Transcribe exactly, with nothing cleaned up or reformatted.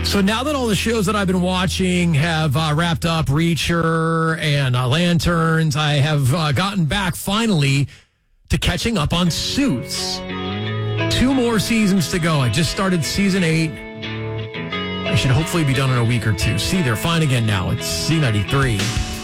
So now that all the shows that I've been watching have uh, wrapped up, Reacher and uh, Lanterns, I have uh, gotten back finally to catching up on Suits. Two more seasons to go. I just started season eight. I should hopefully be done in a week or two. See, they're fine again now. It's C ninety-three.